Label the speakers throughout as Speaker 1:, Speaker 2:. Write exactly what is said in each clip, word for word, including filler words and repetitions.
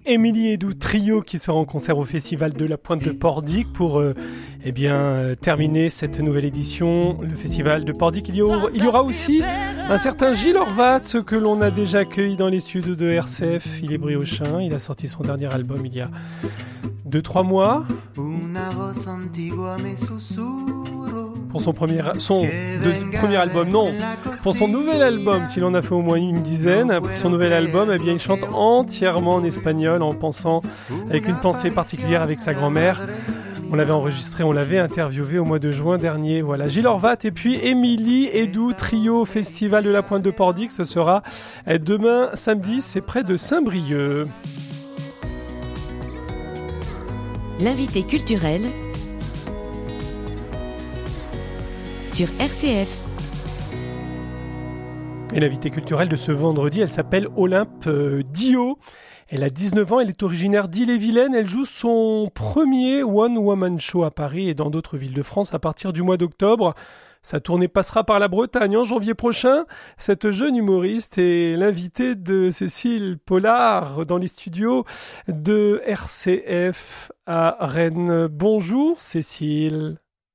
Speaker 1: Émilie Edoux Trio qui sera en concert au Festival de la Pointe de Pordic pour euh, eh bien, euh, terminer cette nouvelle édition. Le Festival de Pordic, il y aura, il y aura aussi un certain Gilles Horvat que l'on a déjà accueilli dans les studios de R C F. Il est briochin, il a sorti son dernier album il y a deux trois mois. Pour son premier, son deuxième, premier album, non, pour son nouvel album, s'il en a fait au moins une dizaine, pour son nouvel album, eh bien, il chante entièrement en espagnol, en pensant, avec une pensée particulière avec sa grand-mère. On l'avait enregistré, on l'avait interviewé au mois de juin dernier. Voilà, Gilles Horvat et puis Émilie Edoux Trio, Festival de la Pointe de Pordic. Ce sera demain samedi, c'est près de Saint-Brieuc.
Speaker 2: L'invité culturel sur R C F.
Speaker 1: Et l'invité culturel de ce vendredi, elle s'appelle Olympe euh, Dio. Elle a dix-neuf ans, elle est originaire d'Ille-et-Vilaine. Elle joue son premier One Woman Show à Paris et dans d'autres villes de France à partir du mois d'octobre. Sa tournée passera par la Bretagne en janvier prochain. Cette jeune humoriste est l'invitée de Cécile Pollard dans les studios de R C F à Rennes. Bonjour Cécile.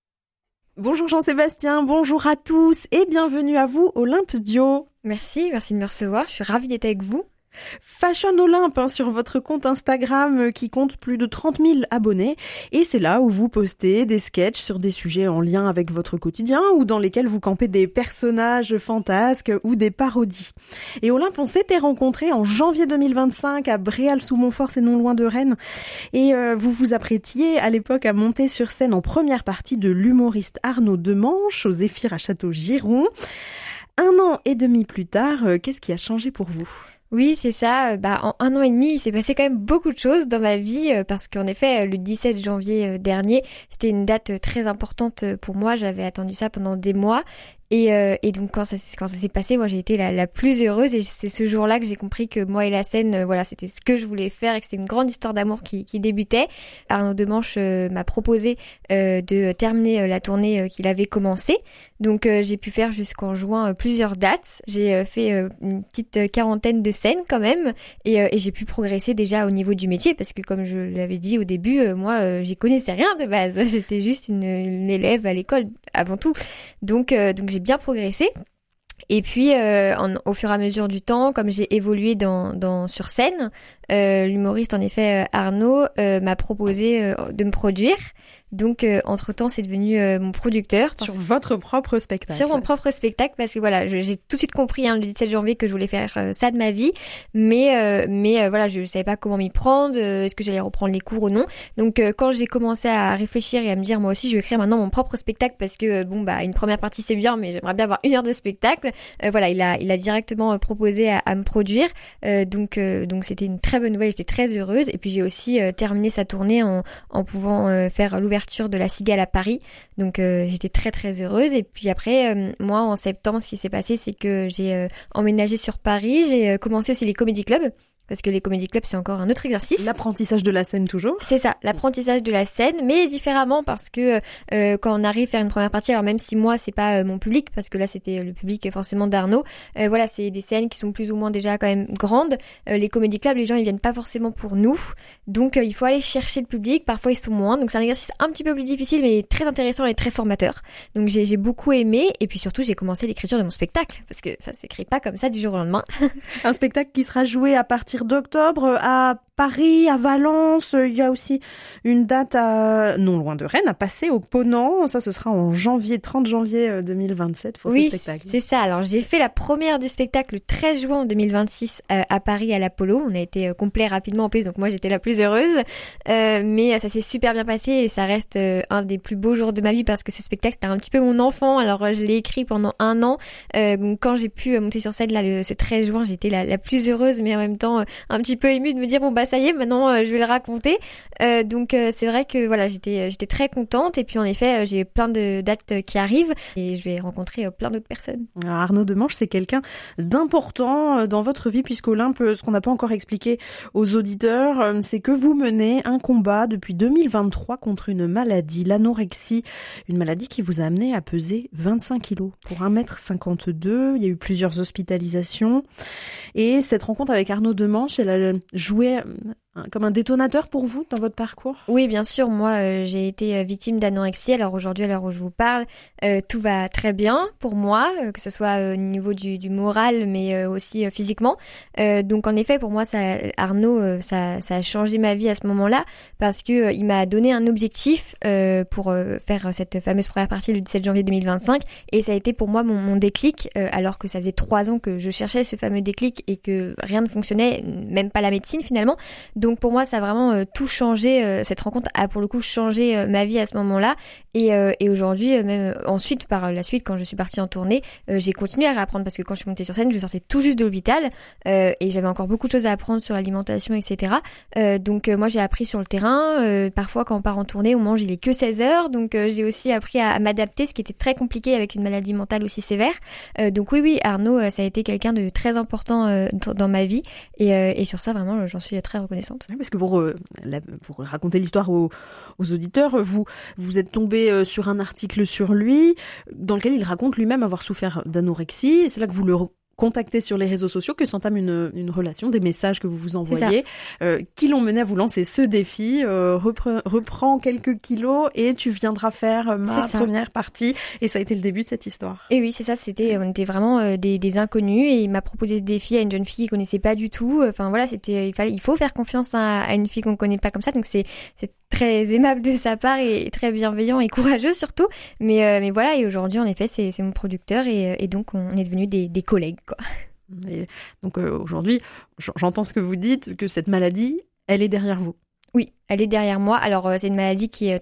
Speaker 3: Bonjour Jean-Sébastien, bonjour à tous et bienvenue à vous Olympe Dio.
Speaker 4: Merci, merci de me recevoir, je suis ravie d'être avec vous.
Speaker 3: Fashion Olympe hein, sur votre compte Instagram qui compte plus de trente mille abonnés et c'est là où vous postez des sketchs sur des sujets en lien avec votre quotidien ou dans lesquels vous campez des personnages fantasques ou des parodies. Et Olympe, on s'était rencontrés en janvier deux mille vingt-cinq à Bréal-sous-Montfort, c'est non loin de Rennes, et euh, vous vous apprêtiez à l'époque à monter sur scène en première partie de l'humoriste Arnaud Demanche au Zéphyr à Château-Giron. Un an et demi plus tard, euh, qu'est-ce qui a changé pour vous ?
Speaker 4: Oui, c'est ça. Bah, en un an et demi, il s'est passé quand même beaucoup de choses dans ma vie parce qu'en effet, le dix-sept janvier dernier, c'était une date très importante pour moi. J'avais attendu ça pendant des mois. Et, euh, et donc quand ça, quand ça s'est passé, moi j'ai été la, la plus heureuse et c'est ce jour-là que j'ai compris que moi et la scène, euh, voilà, c'était ce que je voulais faire et que c'était une grande histoire d'amour qui, qui débutait. Arnaud Demanche euh, m'a proposé euh, de terminer euh, la tournée euh, qu'il avait commencée. Donc euh, j'ai pu faire jusqu'en juin euh, plusieurs dates. J'ai euh, fait euh, une petite quarantaine de scènes quand même et, euh, et j'ai pu progresser déjà au niveau du métier parce que comme je l'avais dit au début, euh, moi euh, j'y connaissais rien de base. J'étais juste une, une élève à l'école avant tout. Donc euh, donc j'ai bien progressé. Et puis, euh, en, au fur et à mesure du temps, comme j'ai évolué dans, dans sur scène, euh, l'humoriste, en effet, Arnaud, euh, m'a proposé euh, de me produire. Donc, euh, entre-temps, c'est devenu euh, mon producteur.
Speaker 3: Sur votre propre spectacle.
Speaker 4: Sur mon propre spectacle, parce que voilà, je, j'ai tout de suite compris hein, le dix-sept janvier que je voulais faire euh, ça de ma vie, mais euh, mais euh, voilà, je savais pas comment m'y prendre, euh, est-ce que j'allais reprendre les cours ou non. Donc, euh, quand j'ai commencé à réfléchir et à me dire, moi aussi, je vais créer maintenant mon propre spectacle, parce que euh, bon bah une première partie c'est bien, mais j'aimerais bien avoir une heure de spectacle. Euh, voilà, il a il a directement proposé à, à me produire. Euh, donc euh, donc c'était une très bonne nouvelle, j'étais très heureuse. Et puis j'ai aussi euh, terminé sa tournée en en pouvant euh, faire l'ouverture de la Cigale à Paris. Donc euh, j'étais très très heureuse. Et puis après, euh, moi en septembre, ce qui s'est passé, c'est que j'ai euh, emménagé sur Paris. J'ai euh, commencé aussi les comédie clubs. Parce que les comédie clubs, c'est encore un autre exercice.
Speaker 3: L'apprentissage de la scène toujours.
Speaker 4: C'est ça, l'apprentissage de la scène, mais différemment parce que euh, quand on arrive à faire une première partie, alors même si moi c'est pas euh, mon public, parce que là c'était le public forcément d'Arnaud, euh, voilà, c'est des scènes qui sont plus ou moins déjà quand même grandes. Euh, les comédie clubs, les gens ils viennent pas forcément pour nous, donc euh, il faut aller chercher le public. Parfois ils sont moins, donc c'est un exercice un petit peu plus difficile, mais très intéressant et très formateur. Donc j'ai, j'ai beaucoup aimé, et puis surtout j'ai commencé l'écriture de mon spectacle, parce que ça s'écrit pas comme ça du jour au lendemain.
Speaker 3: Un spectacle qui sera joué à partir d'octobre à Paris, à Valence. Il y a aussi une date à, non loin de Rennes, à passer au Ponant. Ça, ce sera en janvier, trente janvier deux mille vingt-sept pour
Speaker 4: oui,
Speaker 3: ce spectacle.
Speaker 4: Oui, c'est ça. Alors, j'ai fait la première du spectacle le treize juin deux mille vingt-six euh, à Paris, à l'Apollo. On a été euh, complet rapidement en plus, donc moi, j'étais la plus heureuse. Euh, mais ça s'est super bien passé et ça reste euh, un des plus beaux jours de ma vie parce que ce spectacle, c'était un petit peu mon enfant. Alors, euh, je l'ai écrit pendant un an. Euh, donc, quand j'ai pu monter sur scène là, le, ce treize juin, j'étais la, la plus heureuse, mais en même temps, euh, un petit peu émue de me dire, bon, bah, ça y est, maintenant, euh, je vais le raconter. Euh, donc, euh, c'est vrai que, voilà, j'étais, j'étais très contente. Et puis, en effet, euh, j'ai plein de dates qui arrivent et je vais rencontrer euh, plein d'autres personnes.
Speaker 3: Alors, Arnaud Demanche, c'est quelqu'un d'important dans votre vie puisqu'Olympe, ce qu'on n'a pas encore expliqué aux auditeurs, c'est que vous menez un combat depuis deux mille vingt-trois contre une maladie, l'anorexie, une maladie qui vous a amené à peser vingt-cinq kilos pour un mètre cinquante-deux. Il y a eu plusieurs hospitalisations et cette rencontre avec Arnaud Demanche, elle a joué un, comme un détonateur pour vous dans votre parcours ?
Speaker 4: Oui, bien sûr. Moi, euh, j'ai été victime d'anorexie. Alors aujourd'hui, à l'heure où je vous parle, euh, tout va très bien pour moi, euh, que ce soit euh, au niveau du, du moral, mais euh, aussi euh, physiquement. Euh, donc en effet, pour moi, ça, Arnaud, euh, ça, ça a changé ma vie à ce moment-là parce que euh, il m'a donné un objectif euh, pour euh, faire cette fameuse première partie le dix-sept janvier deux mille vingt-cinq, et ça a été pour moi mon, mon déclic, euh, alors que ça faisait trois ans que je cherchais ce fameux déclic et que rien ne fonctionnait, même pas la médecine finalement. Donc pour moi, ça a vraiment euh, tout changé. Euh, cette rencontre a pour le coup changé euh, ma vie à ce moment-là. Et, euh, et aujourd'hui, euh, même ensuite, par la suite, quand je suis partie en tournée, euh, j'ai continué à réapprendre parce que quand je suis montée sur scène, je sortais tout juste de l'hôpital euh, et j'avais encore beaucoup de choses à apprendre sur l'alimentation, et cetera. Euh, donc euh, moi, j'ai appris sur le terrain. Euh, parfois, quand on part en tournée, on mange il est que seize heures. Donc euh, j'ai aussi appris à, à m'adapter, ce qui était très compliqué avec une maladie mentale aussi sévère. Euh, donc oui, oui, Arnaud, euh, ça a été quelqu'un de très important euh, dans ma vie. Et, euh, et sur ça, vraiment, j'en suis très reconnaissante.
Speaker 3: Parce que pour, euh, la, pour raconter l'histoire aux, aux auditeurs, vous, vous êtes tombé euh, sur un article sur lui dans lequel il raconte lui-même avoir souffert d'anorexie. Et c'est là que vous le contactez sur les réseaux sociaux, que s'entame une, une relation, des messages que vous vous envoyez, euh, qui l'ont mené à vous lancer ce défi. Euh, repre, reprends quelques kilos et tu viendras faire ma première partie. Et ça a été le début de cette histoire.
Speaker 4: Et oui, c'est ça. C'était, on était vraiment euh, des, des inconnus, et il m'a proposé ce défi à une jeune fille qu'il connaissait pas du tout. Enfin voilà, c'était, il fallait, il faut faire confiance à, à une fille qu'on connaît pas comme ça. Donc c'est, c'est très aimable de sa part et très bienveillant et courageux surtout. Mais, euh, mais voilà, et aujourd'hui, en effet, c'est, c'est mon producteur, et, et donc on est devenus des, des collègues, quoi.
Speaker 3: Et donc euh, aujourd'hui, j'entends ce que vous dites, que cette maladie, elle est derrière vous.
Speaker 4: Oui, elle est derrière moi. Alors, euh, c'est une maladie qui est